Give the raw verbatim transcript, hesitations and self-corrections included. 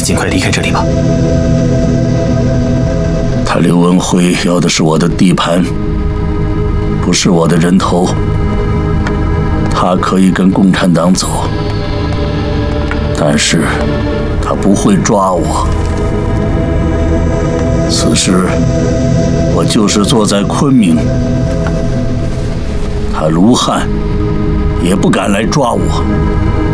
尽快离开这里吧。 他刘文辉要的是我的地盘，不是我的人头。他可以跟共产党走，但是他不会抓我。此时我就是坐在昆明，他卢汉也不敢来抓我。